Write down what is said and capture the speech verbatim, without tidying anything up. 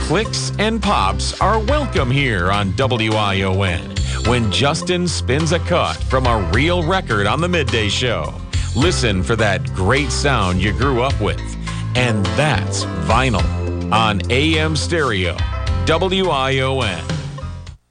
clicks and pops are welcome here on W I O N when Justin spins a cut from a real record on the Midday Show. Listen for that great sound you grew up with. And that's vinyl on A M Stereo, W I O N.